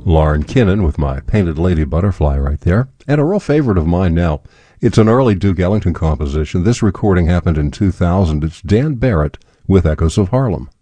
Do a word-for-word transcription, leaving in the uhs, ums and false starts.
Lauren Kinnan with My Painted Lady Butterfly right there. And a real favorite of mine now. It's an early Duke Ellington composition. This recording happened in two thousand. It's Dan Barrett with Echoes of Harlem.